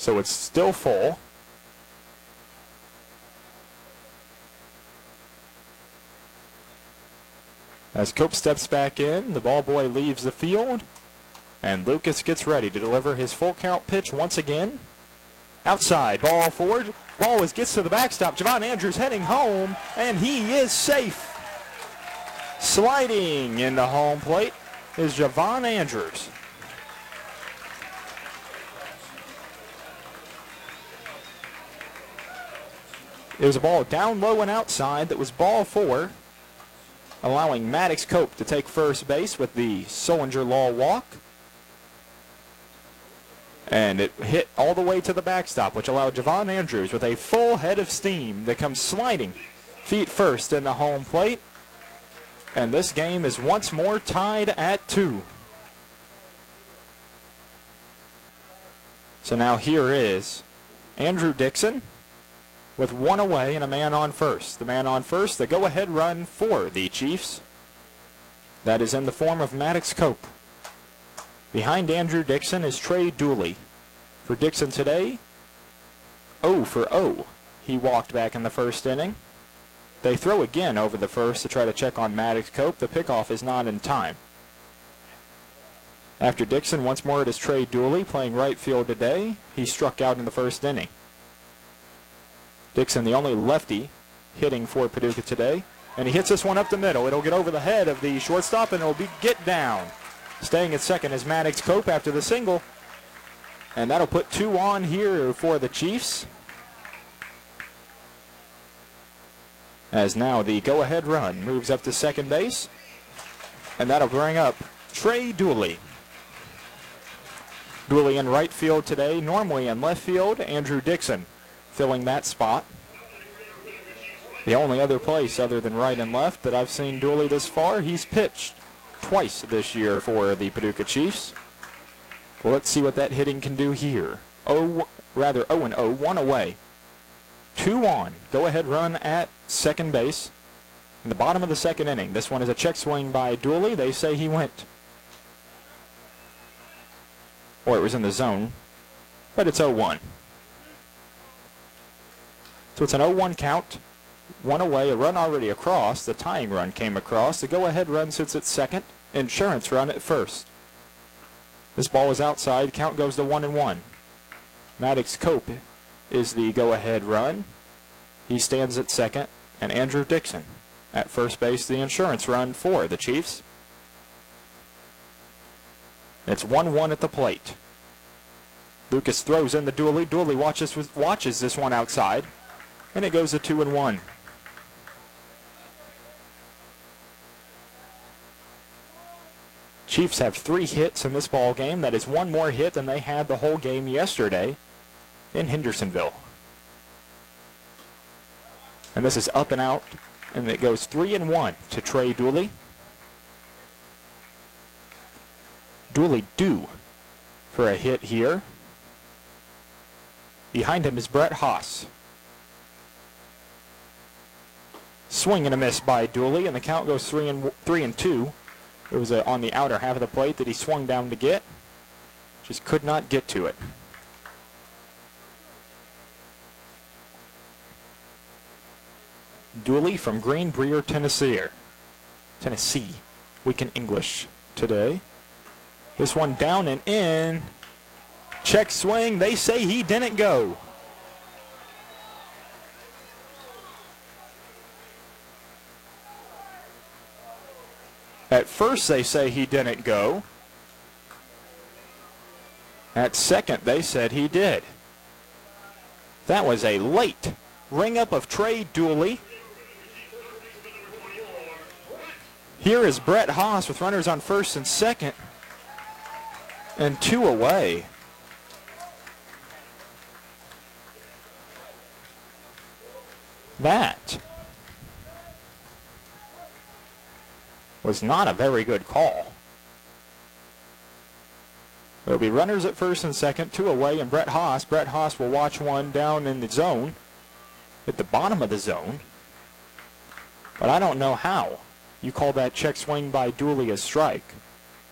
So it's still full. As Cope steps back in, the ball boy leaves the field, and Lucas gets ready to deliver his full count pitch once again. Outside, ball forward. Ball gets to the backstop. Javon Andrews heading home, and he is safe. Sliding into home plate is Javon Andrews. It was a ball down low and outside that was ball 4, allowing Maddox Cope to take first base with the Sullinger Law walk. And it hit all the way to the backstop, which allowed Javon Andrews with a full head of steam to come sliding feet first in the home plate. And this game is once more tied at 2. So now here is Andrew Dixon with 1 away and a man on first. The man on first, the go-ahead run for the Chiefs. That is in the form of Maddox Cope. Behind Andrew Dixon is Trey Dooley. For Dixon today, 0 for 0. He walked back in the first inning. They throw again over the first to try to check on Maddox Cope. The pickoff is not in time. After Dixon, once more it is Trey Dooley playing right field today. He struck out in the first inning. Dixon, the only lefty hitting for Paducah today. And he hits this one up the middle. It'll get over the head of the shortstop, and it'll be get down. Staying at second is Maddox Cope after the single. And that'll put 2 on here for the Chiefs. As now the go-ahead run moves up to second base. And that'll bring up Trey Dooley. Dooley in right field today, normally in left field. Andrew Dixon filling that spot. The only other place other than right and left that I've seen Dooley this far, he's pitched twice this year for the Paducah Chiefs. Well, let's see what that hitting can do here. 0 and 0, 1 away. 2 on. Go-ahead run at second base. In the bottom of the second inning. This one is a check swing by Dooley. They say he went. Or it was in the zone. But it's 0-1. So it's an 0-1 count. 1 away, a run already across. The tying run came across. The go-ahead run sits at second. Insurance run at first. This ball is outside. Count goes to 1-1. Maddox Cope is the go-ahead run. He stands at second. And Andrew Dixon at first base, the insurance run for the Chiefs. It's 1-1 at the plate. Lucas throws in the Dooley. Dooley watches this one outside. And it goes to 2-1. Chiefs have 3 hits in this ball game. That is 1 more hit than they had the whole game yesterday in Hendersonville. And this is up and out, and it goes 3-1 to Trey Dooley. Dooley due for a hit here. Behind him is Brett Haas. Swing and a miss by Dooley, and the count goes 3-2. It was on the outer half of the plate that he swung down to get. Just could not get to it. Dooley from Green Brier, Tennessee. Week in English today. This one down and in. Check swing. They say he didn't go. At first, they say he didn't go. At second, they said he did. That was a late ring-up of Trey Dooley. Here is Brett Haas with runners on first and second. And 2 away. That was not a very good call. There'll be runners at first and second, 2 away, and Brett Haas. Brett Haas will watch one down in the zone, at the bottom of the zone. But I don't know how you call that check swing by Dooley a strike.